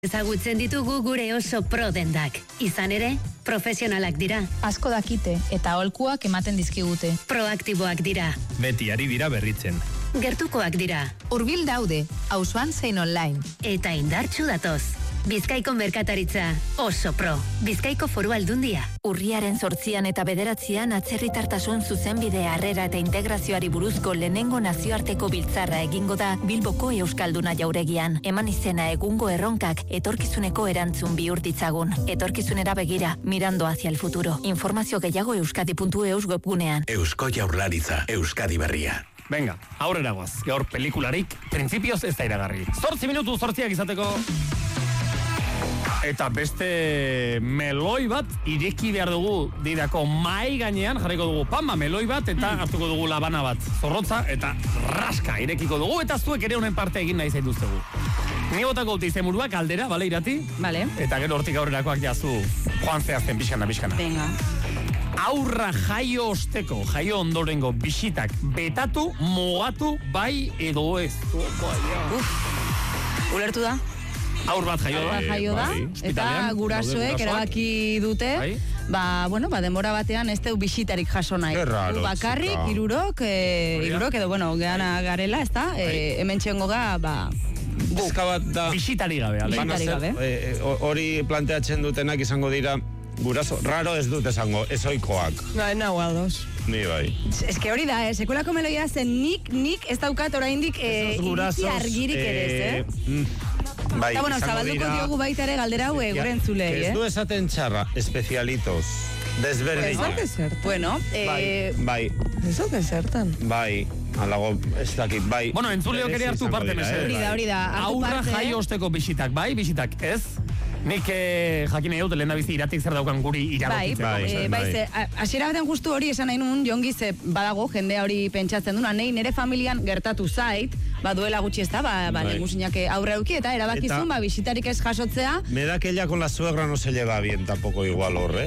Ezagutzen ditugu gure oso pro dendak. Izan ere, profesionalak dira. Asko dakite eta aholkuak ematen dizkigute. Proaktiboak dira. Beti ari dira berritzen. Gertukoak dira. Hurbil daude, auzoan zein online. Eta indartsu datoz. Bizkaiko merkataritza oso pro. Bizkaiko Foru Aldundia. Urriaren 8 eta 9 atzerritartasun zuzenbide harrera eta integrazioari buruzko lehenengo nazioarteko biltzarra egingo da Bilboko Euskalduna jauregian. Eman izena egungo erronkak etorkizuneko erantzun bihur ditzagun. Etorkizunera begira, mirando hacia el futuro. Informazio gehiago euskadi.eus webgunean. Eusko Jaurlaritza, Euskadi berria. Venga, aurrera goaz. Gaur pelikularik, printzipioz ez da iragarri. 8 minutu 8 izateko. Eta beste meloi bat ireki behar dugu didako mai gainean, jarriko dugu pamba meloi bat eta hartuko dugu labana bat zorrotza eta raska irekiko dugu eta zuek ere honen parte egin nahi zaituztegu. Ni botako dute izenburuak aldera, bale Irati? Bale. Eta gero hortik aurrerakoak jazu joan zehazten pixkana. Venga. Aurra jaio osteko, jaio ondorengo bisitak betatu, mogatu, bai edo ez. Ulertu da? Aur bat jaio da, eta gurasoek erabaki dute, denbora batean ez deu bisitarik jaso nahi. Bakarrik, irurok edo, geana garela, ez da, hemen txengo ga, bisitari gabe. Hori planteatzen dutenak izango dira, guraso, raro ez dut esango, ezoikoak. Nago ados. Ni bai. Ez que hori da, sekulako meloia zen nik ez daukat oraindik iritzi argirik ere, Bai, eta zabalduko diogu baita ere galdera hau gure entzulei, Ez du esaten txarra, especialitos, desberdinak. Ez zertan. Bueno, bai. Ez zertan. Bai, alago, ez dakit, bai. Bueno, entzuleok ere hartu parte mesedez. Hori da. Aurra jaio osteko bisitak, bai, bisitak, ez? Nik jakin egut, lehen da bizi Iratik zer daukan guri iragokitzeko. Bai, hasiera baten justu hori esan nahi nuen jongi ze badago, jendea hori pentsatzen duna, nire familian gertatu zait, duela gutxi ez da, negusinak aurre euki, eta erabakizun, bisitarik ez jasotzea. Me da que ella con la suegra no se lleva bien tampoco igual horre,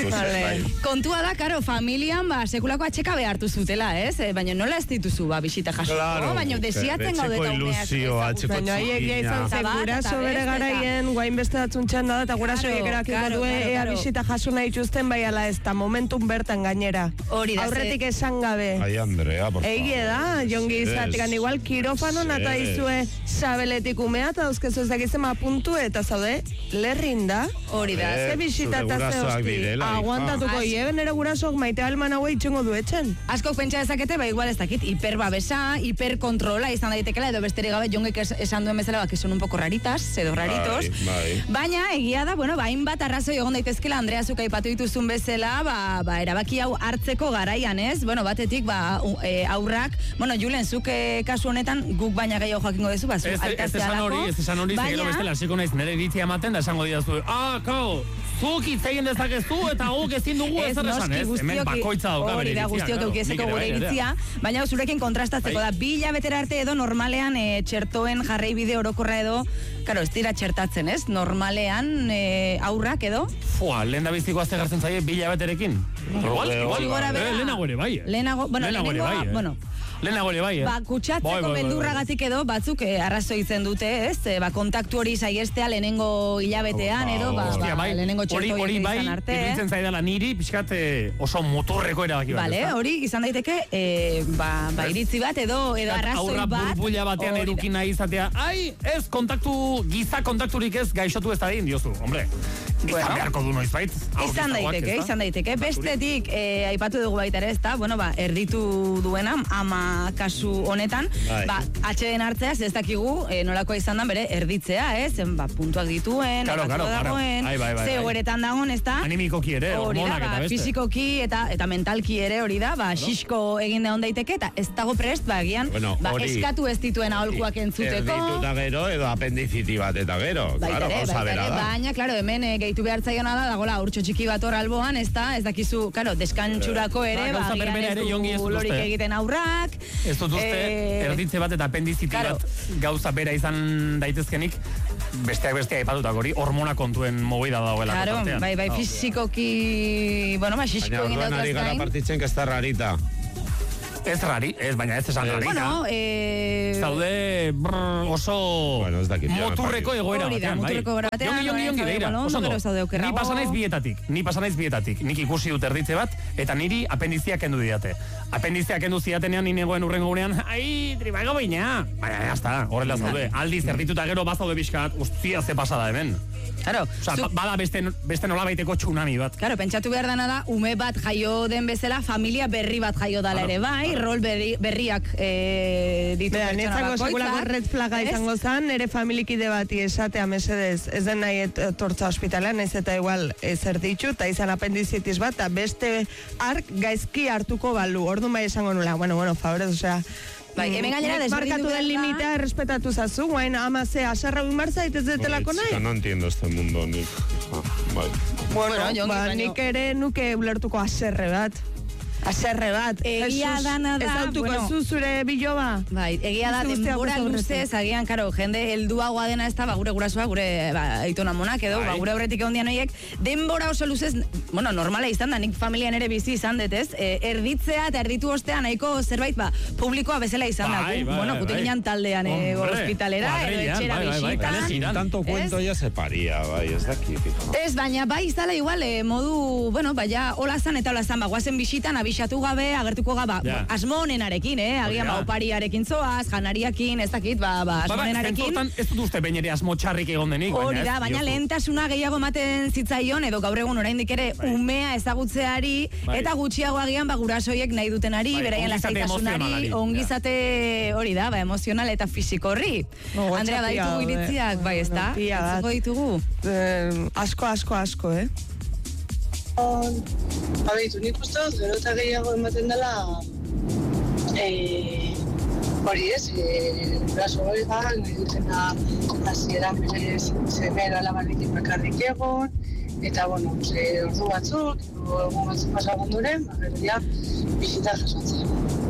Kontua da, karo, familian, sekulako atxeka behartu zutela, ez? Baina nola ez dituzu, bisita jasotzeko, baina desiatzen gaudeta umeak. Baina haiek izan guraso bere garaien, guain beste datzun da, eta gurasoiek erakiko due, ea bisita jaso nahi dituzten bai ala ez, eta momentun bertan gainera. Aurretik esan gabe. Ai, Andrea, por favor. Egie da, jongi izatekan igual kirofanon eta izue sabeletik umea, eta dauzkezu ez dakizema puntu, eta zaude, lerrin da. Hori da. Ze bisita eta ze hosti. Aguantatuko hieben ere gurasoak maite alman haue itxengo duetzen. Askok pentsa dezakete, igual ez dakit, hiperbabesa, hiperkontrola izan daitekela, edo besterik gabe jongek esan duen bezala, que son un poco raritas, edo raritos. Baina, egia da, hainbat arrazoi egon daitezkela, Andrea zuk aipatu dituzun bezala, erabaki hau hartzeko garaian, ez? Batetik, aurrak, Julen, zuk kasu honetan, guk baina gehiago jakingo dezu, Ez esan hori, zegero bestela, hasiko naiz, nire iritzia ematen da esango didazu, zuk itzegin dezakezu eta guk ezin dugu ezer esan, ez? Hemen bakoitza dauka bere iritzia. Guztiok eukiezeko gure iritzia, baina zurekin kontrastatzeko da, 2 hilabetera arte edo normalean txertoen jarrai bide orokorra edo, ez dira txertatzen, ez? Normalean aurrak edo? Lehen da biziko azte gartzen zaie 2 hilabeterekin. Lehenago ere bai. Lehenago ere bai. Kutsatzeko beldurragatik edo, batzuk arrazo izen dute, ez? Kontaktu hori saiestea lehenengo hilabetean edo, lehenengo txerto izan arte. Hori iruditzen zaidala niri, pixkat oso motorreko erabaki bat. Hori izan daiteke, iritzi bat edo arrazoi bat. Aurra burbuila batean edukin nahi izatea, ez giza kontakturik ez gaixotu ez da egin, diozu, hombre. Izan beharko du noizbait. Izan daiteke. Bestetik, aipatu dugu baita ere, ez da, erditu duena, ama kasu honetan, atxeden hartzea, ez dakigu, nolakoa izan da, bere, erditzea, ez? Puntuak dituen, dagoen, ze hogeretan dagoen, ez da? Animikoki ere, hormonak eta beste. Fizikoki eta mentalki ere hori da, xisko egin da daiteke, eta ez dago prest, agian, eskatu ez dituen aholkuak entzuteko. Erditu eta gero, edo apendiziti bat eta gero, baina, hemen gehitu behar zaiona da, dagoela urtxo txiki bat hor alboan, ez dakizu, deskantxurako ere, agian ez du lorik egiten aurrak. Ez dut uste, erditze bat eta apendiziti bat gauza bera izan daitezkenik, besteak aipatutak hori, hormona kontuen movida dagoela. Claro, bai, fizikoki, xixiko egin dautaz gain. Baina orduan ari gara partitzen que ez da rarita. Ez rari, baina ez esan rari. Bueno, zaude oso moturreko egoera batean, bai. Jongi beira, oso ondo. Ni pasanaiz bietatik. Nik ikusi dut erditze bat, eta niri apendiziak kendu diate. Apendiziak kendu zidatenean, ni negoen urrengo gunean, tribago baina. Baina, jazta, horrela zaude. Aldiz, erdituta gero bazaude bizkat, ustia ze pasada hemen. Claro. Bada beste nola baiteko tsunami bat. Claro, pentsatu behar dana da, ume bat jaio den bezala, familia berri bat jaio dala ere bai, rol berriak ditu pertsona bakoitza. Sekulako red flaga izango zan, nire familikide bati esatea mesedez, ez den nahi tortza ospitalean, ez eta igual zer ditu, eta izan apendizitis bat, eta beste ark gaizki hartuko balu, orduan bai esango nula, bueno, favorez, osea, bai, hemen gainera desmarkatu den limitea respetatu zazu, guain amazea aserra umarza itez detelako nahi. No entiendo este mundo, nik. Bueno, nik ere nuke ulertuko aserre bat. Egia dana da, ez autuko zuzure biloba. Bai, egia da, denbora luzez, agian, karo, jende helduagoa dena ez da, gure gurasoa, gure aitona monak edo, gure horretik egon dian horiek, denbora oso luzez, bueno, normala izan da, nik familian ere bizi izan detez, erditzea eta erditu ostean nahiko zerbait, publikoa bezala izan da. Bueno, gutik ginen taldean hospitalera, edo etxera bisitan. Tanto cuento ya se paria, bai, ez dakit. Ez, baina, bai, izala igual, modu, bueno, baina, hola zan eta hola zan, guazen bisitan, abixatu gabe, agertuko gaba, asmo honenarekin, agian opariarekin zoaz, janariakin, ez dakit, asmo honenarekin. Ez dut uste bain ere asmo txarrik egon denik. Hori da, baina lehentasuna gehiago ematen zitzaion, edo gaur egun oraindik ere umea ezagutzeari, eta gutxiago agian gurasoiek nahi dutenari, beraien lasaitasunari, ongizate hori da, emozional eta fisiko horri. Andrea, baditugu iritziak, bai, ez da? Zuko ditugu? Asko, Habeitu, nik uste dut, gero eta gehiago ematen dela hori ez, brazo hori nahi dutena hasieran bere zemera labarekin bakarrik egon, eta, bueno, ordu batzuk, egun batzuk pasagun duren, gero bisita jasotzen.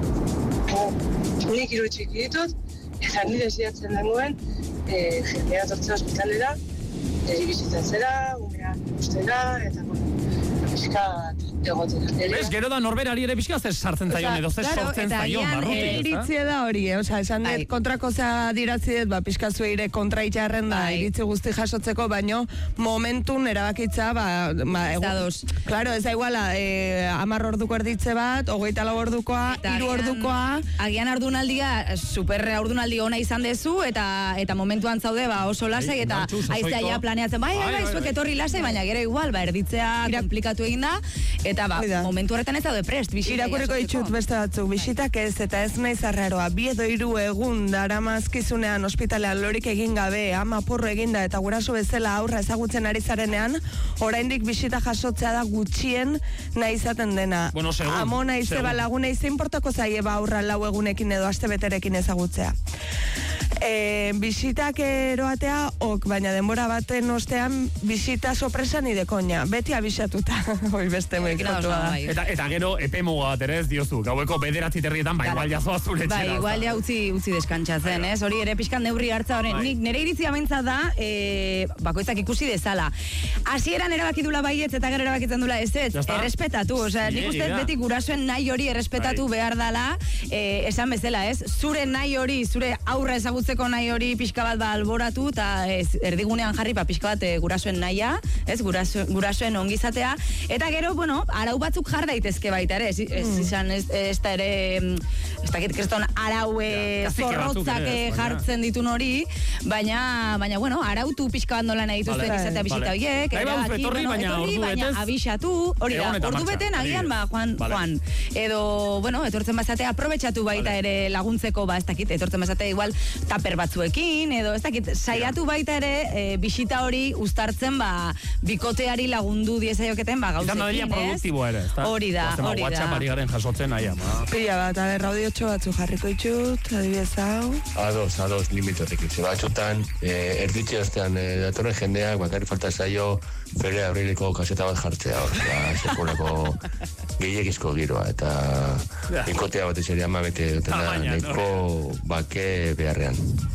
Nik hiru txiki ditut, eta nire ziatzen dengoen, jendea tortzea hospitalera, bizitatzera, umeak ikustera, eta, pixkat egoten. Ez, gero da norberari ere pixka zer sartzen zaion edo zer sortzen zaion barrutik. Iritzie da hori, esan dut kontrako diratzi dut, pixka zueire kontraitxarren da, iritzi guzti jasotzeko, baino momentun erabakitza, claro, ez da iguala, 10 orduko erditze bat, 24 ordukoa, 3 ordukoa. Agian ardunaldia, super ardunaldi ona izan dezu, eta momentuan zaude, oso lasai, eta aizaia planeatzen, bai, zuek etorri lasai, baina gero igual, erditzea komplikatu egin da, eta momentu horretan ez daude prest, bisita. Irakurriko ditut beste batzuk, bisitak ez, eta ez nahi zarraroa, 2 edo 3 egun daramazkizunean ospitalean lorik egin gabe, ama porro eginda, eta guraso bezala aurra ezagutzen ari zarenean, oraindik bisita jasotzea da gutxien nahi izaten dena. Bueno, segun. Amona izeba laguna izein portako zaie aurra 4 egunekin edo aste beterekin ezagutzea. Bisitak eroatea ok, baina denbora baten ostean bisita sorpresa ni de koña, beti abisatuta. Hoi beste kontua da. Eta gero epe muga bat ere ez diozu, gaueko 9 terrietan, igual jazoa zure txera. Igual ja utzi deskantzatzen, ez? Hori ere pixkan neurri hartza horren. Nik nire iritzia mentza da, bakoitzak ikusi dezala. Hasieran erabaki dula baietz eta gero erabakitzen dula ez, errespetatu. Osea, nik uste beti gurasoen nahi hori errespetatu behar dala, esan bezala, ez? Zure nahi hori, zure aurra ezagutzeko nahi hori pixka bat alboratu, eta erdigunean jarri pixka bat gurasoen nahia, ez? Gurasoen ongizatea. Eta gero, bueno, arau batzuk jar daitezke baita ere, ez da ere, ez dakit kriston araue zorrotzak jartzen ditun hori, baina, bueno, arautu pixka bat nola nahi dituzten izatea bisita horiek, baina abisatu, hori da, ordu beten agian, joan. Edo, bueno, etortzen bazatea, aprobetxatu baita ere laguntzeko, ez dakit, etortzen bazatea igual taper batzuekin, edo, ez dakit, saiatu baita ere, bisita hori uztartzen, bikoteari lagundu diezaioketen, gauzekin, ez? Hori da. WhatsApp ari garen jasotzen nahi, ama. Pila bat, raudiotxo batzu jarriko itxut, adibidez hau. Ados, limitotik. Batzutan, erditxe ostean, datorren jendeak, bakarri falta zaio, bere abrileko kaseta bat jartzea, sekulako gehiagizko giroa, eta inkotea bat izari ama bete dutena, neko bake beharrean.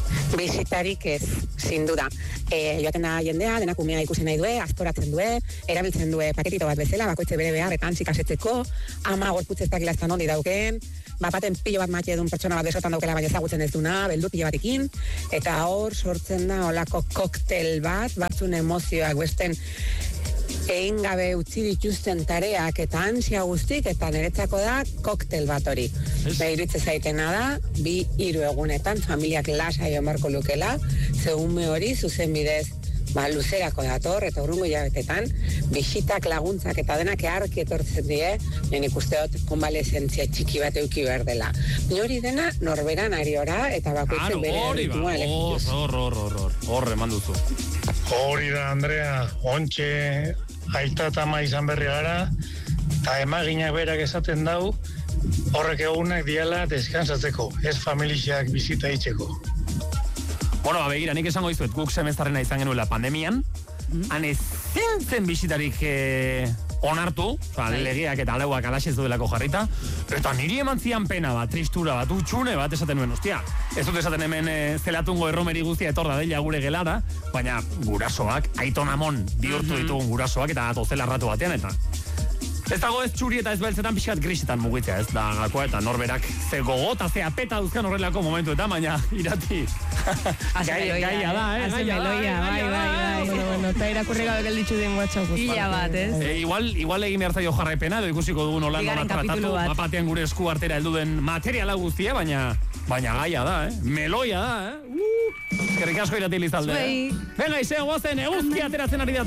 Bizitarik ez, sin duda. Joaten da jendea, denak umea ikusi nahi due, aztoratzen due, erabiltzen due paketito bat bezala, bakoitze bere beharretan zikasetzeko, ama gorputz ez dakila eztan hondi daukeen, bapaten pilo bat matxe edun pertsona bat desotan daukela baina ezagutzen ez duna, beldur pilo batekin, eta hor sortzen da olako koktel bat, batzun emozioak besten egin gabe utzi dituzten tareak eta ansia guztik, eta niretzako da koktel bat hori. Iritze zaitena da, 2-3 egunetan familiak lasa joan barko lukela, ze ume hori zuzen bidez luzerako dator, eta urrungo hilabetetan, bisitak, laguntzak eta denak eharki etortzen die, nik uste dut konbalezentzia txiki bat euki behar dela. Hori dena norberan ariora, eta bakoitzen bere ritmoa elekituz. Hor, eman duzu. Hori da, Andrea, ontxe aita eta ama izan berri gara, eta emaginak berak esaten dau, horrek egunak diala deskansatzeko, ez familixak bizita itxeko. Bueno, begira, nik esango dizuet, guk semestrarena izan genuela pandemian, han ezin zen bisitarik onartu, legeak eta alauak alaxez duelako jarrita, eta niri eman zian pena bat, tristura bat, utxune bat esaten nuen, ostia, ez dut esaten hemen zelatungo erromeri guztia etorda dela gure gelara, baina gurasoak, aiton amon bihurtu ditugun gurasoak, eta atozela ratu batean, eta ez dago ez txuri eta ez beltzetan pixkat grisetan mugitzea, ez da gakoa, eta norberak ze gogota, ze apeta duzkan horrelako momentu, eta baina irati gaia da, Meloia, bai. Bueno, eta irakurri gabe gelditzu den WhatsApp. Illa bat, ez? Igual egin behar zaio jarraipena, edo ikusiko dugun Holanda tratatu, bapatean gure esku artera heldu den materiala guztia, baina gaia da, Meloia da, Eskerrik asko irati Lizalde. Venga, izea guazen, eguzki ateratzen ari da